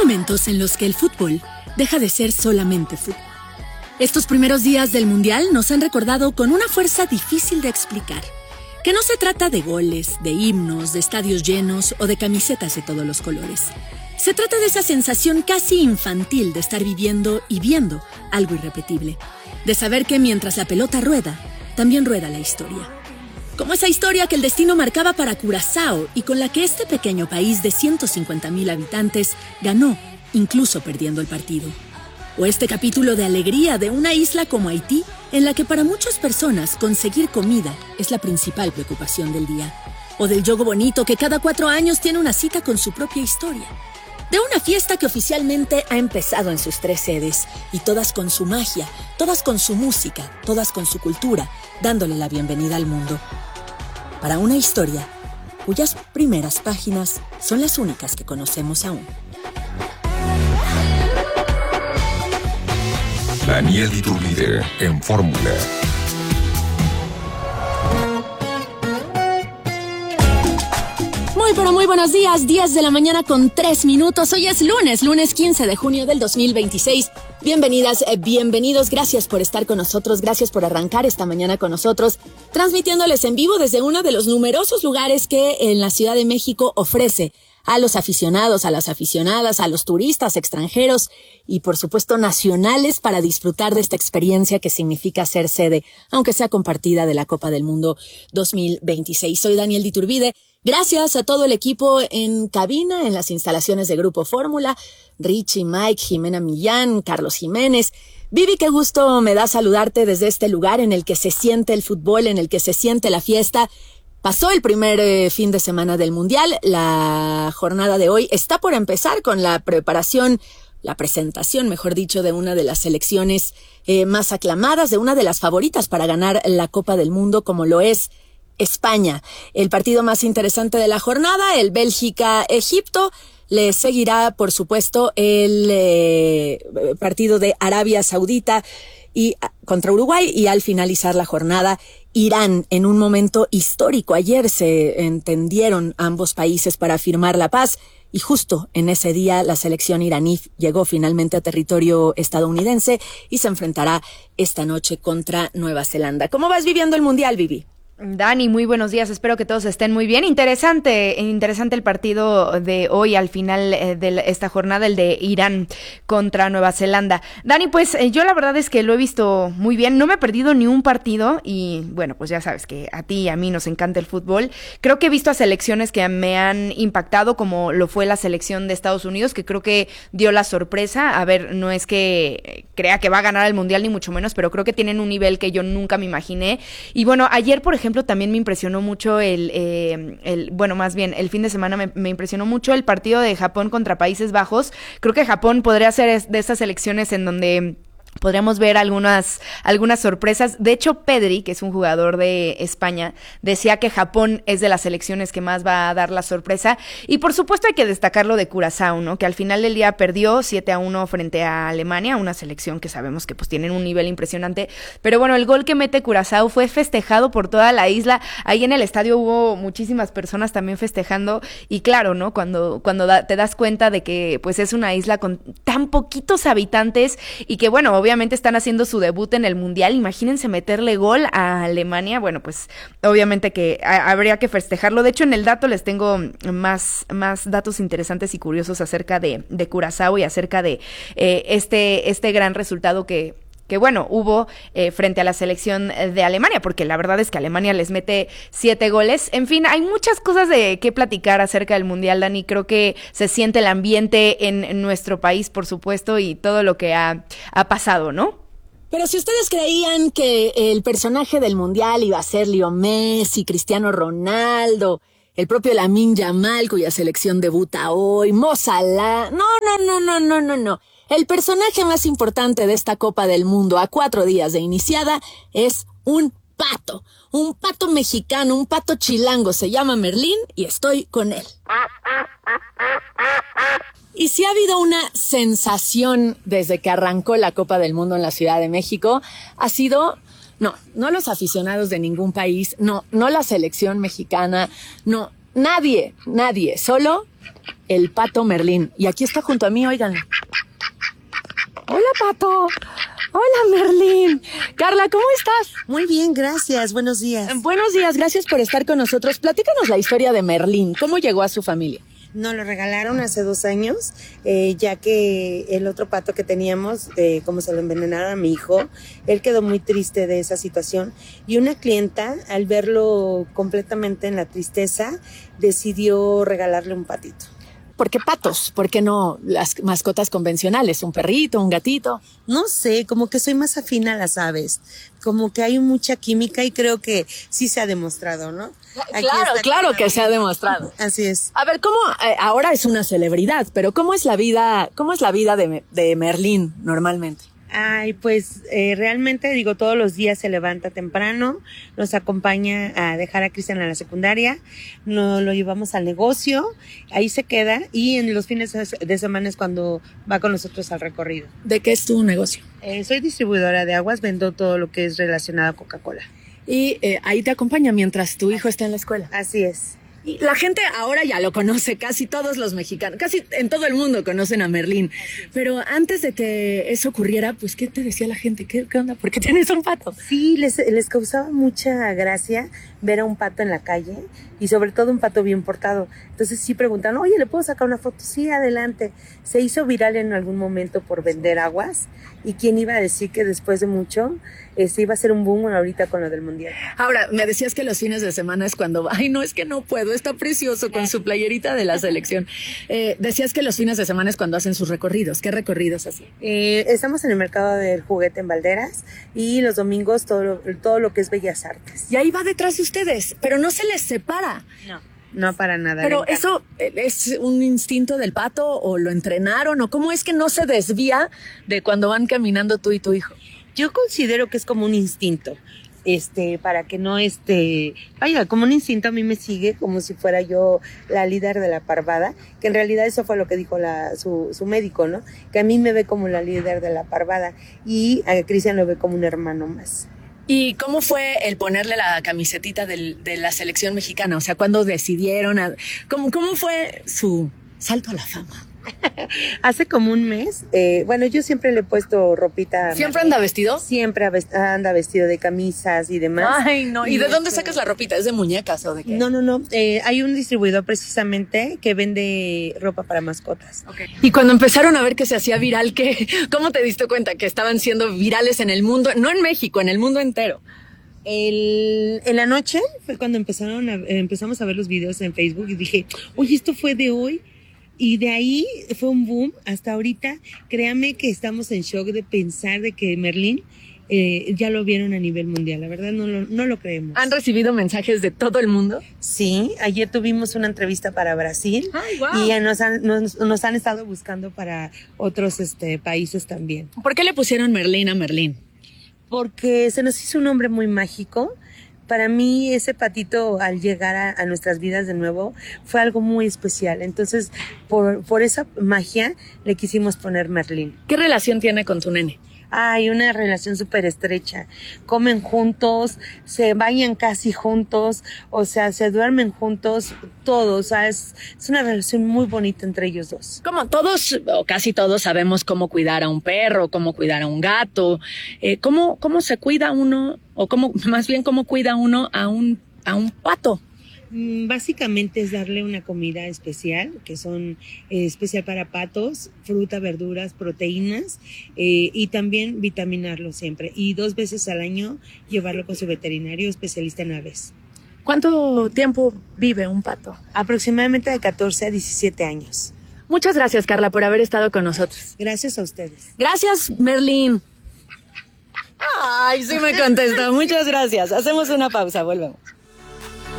momentos en los que el fútbol deja de ser solamente fútbol. Estos primeros días del Mundial nos han recordado con una fuerza difícil de explicar, que no se trata de goles, de himnos, de estadios llenos o de camisetas de todos los colores. Se trata de esa sensación casi infantil de estar viviendo y viendo algo irrepetible, de saber que mientras la pelota rueda, también rueda la historia. Como esa historia que el destino marcaba para Curazao y con la que este pequeño país de 150,000 habitantes ganó, incluso perdiendo el partido. O este capítulo de alegría de una isla como Haití, en la que para muchas personas conseguir comida es la principal preocupación del día. O del Yogo Bonito, que cada 4 años tiene una cita con su propia historia. De una fiesta que oficialmente ha empezado en sus 3 sedes, y todas con su magia, todas con su música, todas con su cultura, dándole la bienvenida al mundo. Para una historia cuyas primeras páginas son las únicas que conocemos aún. Daniel Iturbide en Fórmula. Pero muy buenos días, 10 de la mañana con 3 minutos. Hoy es lunes 15 de junio del 2026. Bienvenidas, bienvenidos, gracias por estar con nosotros, gracias por arrancar esta mañana con nosotros, transmitiéndoles en vivo desde uno de los numerosos lugares que en la Ciudad de México ofrece a los aficionados, a las aficionadas, a los turistas extranjeros y por supuesto nacionales para disfrutar de esta experiencia que significa ser sede, aunque sea compartida, de la Copa del Mundo 2026. Soy Daniel Iturbide. Gracias a todo el equipo en cabina, en las instalaciones de Grupo Fórmula, Richie, Mike, Jimena Millán, Carlos Jiménez. Vivi, qué gusto me da saludarte desde este lugar en el que se siente el fútbol, en el que se siente la fiesta. Pasó el primer fin de semana del Mundial. La jornada de hoy está por empezar con la preparación, la presentación, mejor dicho, de una de las selecciones más aclamadas, de una de las favoritas para ganar la Copa del Mundo, como lo es España. El partido más interesante de la jornada, el Bélgica-Egipto. Le seguirá, por supuesto, el partido de Arabia Saudita y contra Uruguay, y al finalizar la jornada, Irán, en un momento histórico. Ayer se entendieron ambos países para firmar la paz, y justo en ese día la selección iraní llegó finalmente a territorio estadounidense y se enfrentará esta noche contra Nueva Zelanda. ¿Cómo vas viviendo el Mundial, Vivi? Dani, muy buenos días, espero que todos estén muy bien. Interesante el partido de hoy al final de esta jornada, el de Irán contra Nueva Zelanda. Dani, pues yo la verdad es que lo he visto muy bien, no me he perdido ni un partido y bueno, pues ya sabes que a ti y a mí nos encanta el fútbol. Creo que he visto a selecciones que me han impactado, como lo fue la selección de Estados Unidos, que creo que dio la sorpresa. A ver, no es que crea que va a ganar el Mundial ni mucho menos, pero creo que tienen un nivel que yo nunca me imaginé. Y bueno, ayer, por ejemplo, también me impresionó mucho el fin de semana me impresionó mucho el partido de Japón contra Países Bajos. Creo que Japón podría ser de esas selecciones en donde podríamos ver algunas sorpresas. De hecho, Pedri, que es un jugador de España, decía que Japón es de las selecciones que más va a dar la sorpresa. Y por supuesto hay que destacar lo de Curazao, ¿no? Que al final del día perdió 7-1 frente a Alemania, una selección que sabemos que pues tienen un nivel impresionante. Pero bueno, el gol que mete Curazao fue festejado por toda la isla. Ahí en el estadio hubo muchísimas personas también festejando. Y claro, ¿no? Cuando te das cuenta de que pues es una isla con tan poquitos habitantes y que bueno, obviamente están haciendo su debut en el Mundial. Imagínense meterle gol a Alemania. Bueno, pues obviamente que habría que festejarlo. De hecho, en el dato les tengo más datos interesantes y curiosos acerca de Curazao y acerca de este gran resultado que bueno, hubo frente a la selección de Alemania, porque la verdad es que Alemania les mete 7 goles. En fin, hay muchas cosas de qué platicar acerca del Mundial, Dani. Creo que se siente el ambiente en nuestro país, por supuesto, y todo lo que ha pasado, ¿no? Pero si ustedes creían que el personaje del Mundial iba a ser Leo Messi, Cristiano Ronaldo, el propio Lamine Yamal, cuya selección debuta hoy, Mo Salah, no. El personaje más importante de esta Copa del Mundo a 4 días de iniciada es un pato mexicano, un pato chilango, se llama Merlín y estoy con él. Y si ha habido una sensación desde que arrancó la Copa del Mundo en la Ciudad de México, ha sido, no los aficionados de ningún país, no la selección mexicana, no, nadie, solo el pato Merlín. Y aquí está junto a mí, óiganlo. Hola, pato. Hola, Merlín. Carla, ¿cómo estás? Muy bien, gracias. Buenos días. Buenos días, gracias por estar con nosotros. Platícanos la historia de Merlín. ¿Cómo llegó a su familia? Nos lo regalaron hace 2 años, ya que el otro pato que teníamos, como se lo envenenaron a mi hijo, él quedó muy triste de esa situación. Y una clienta, al verlo completamente en la tristeza, decidió regalarle un patito. ¿Por qué patos? ¿Por qué no las mascotas convencionales? ¿Un perrito, un gatito? No sé, como que soy más afín a las aves. Como que hay mucha química y creo que sí se ha demostrado, ¿no? Claro que se ha demostrado. Así es. A ver, ¿cómo ahora es una celebridad, pero cómo es la vida de Merlín normalmente? Ay, pues realmente digo, todos los días se levanta temprano, nos acompaña a dejar a Cristian a la secundaria, nos lo llevamos al negocio, ahí se queda y en los fines de semana es cuando va con nosotros al recorrido. ¿De qué es tu negocio? Soy distribuidora de aguas, vendo todo lo que es relacionado a Coca-Cola. Y ahí te acompaña mientras tu hijo está en la escuela. Así es. Y la gente ahora ya lo conoce, casi todos los mexicanos, casi en todo el mundo conocen a Merlín. Pero antes de que eso ocurriera, pues, ¿qué te decía la gente? ¿Qué onda? ¿Por qué tienes un pato? Sí, les causaba mucha gracia ver a un pato en la calle y sobre todo un pato bien portado. Entonces sí preguntaban, oye, ¿le puedo sacar una foto? Sí, adelante. Se hizo viral en algún momento por vender aguas y quién iba a decir que después de mucho iba a ser un boom ahorita con lo del mundial. Ahora, me decías que los fines de semana es cuando, ay, no, es que no puedo, está precioso con su playerita de la selección. Decías que los fines de semana es cuando hacen sus recorridos. ¿Qué recorridos así? Estamos en el mercado del juguete en Valderas y los domingos todo lo que es Bellas Artes. Y ahí va detrás de ustedes, pero no se les separa. No, para nada. Pero eso es un instinto del pato o lo entrenaron o cómo es que no se desvía de cuando van caminando tú y tu hijo. Yo considero que es como un instinto, para que no vaya, como un instinto a mí me sigue como si fuera yo la líder de la parvada, que en realidad eso fue lo que dijo su médico, ¿no? Que a mí me ve como la líder de la parvada y a Cristian lo ve como un hermano más. ¿Y cómo fue el ponerle la camisetita de la selección mexicana? O sea, ¿cuándo decidieron? ¿Cómo fue su salto a la fama? Hace como un mes, yo siempre le he puesto ropita. ¿Siempre anda vestido? Siempre anda vestido de camisas y demás. Ay, no. ¿Y de dónde sacas la ropita? ¿Es de muñecas o de qué? No. Hay un distribuidor precisamente que vende ropa para mascotas. Okay. Y cuando empezaron a ver que se hacía viral, ¿cómo te diste cuenta que estaban siendo virales en el mundo? No en México, en el mundo entero. En la noche fue cuando empezamos a ver los videos en Facebook y dije, oye, esto fue de hoy. Y de ahí fue un boom hasta ahorita. Créame que estamos en shock de pensar de que Merlín ya lo vieron a nivel mundial. La verdad no lo creemos. ¿Han recibido mensajes de todo el mundo? Sí, ayer tuvimos una entrevista para Brasil. Ay, wow. Y ya nos han estado buscando para otros países también. ¿Por qué le pusieron Merlín a Merlín? Porque se nos hizo un nombre muy mágico. Para mí ese patito al llegar a nuestras vidas de nuevo fue algo muy especial. Entonces, por esa magia le quisimos poner Merlín. ¿Qué relación tiene con tu nene? Hay una relación súper estrecha. Comen juntos, se bañan casi juntos, o sea, se duermen juntos, todo. O sea, es una relación muy bonita entre ellos dos. Como todos, o casi todos, sabemos cómo cuidar a un perro, cómo cuidar a un gato. ¿Cómo se cuida uno, o cómo cuida uno a un pato? Básicamente es darle una comida especial, que son especial para patos, fruta, verduras, proteínas, y también vitaminarlo siempre. Y 2 veces al año llevarlo con su veterinario especialista en aves. ¿Cuánto tiempo vive un pato? Aproximadamente de 14 a 17 años. Muchas gracias, Carla, por haber estado con nosotros. Gracias a ustedes. Gracias, Merlín. Ay, sí me contestó. Muchas gracias. Hacemos una pausa, volvemos.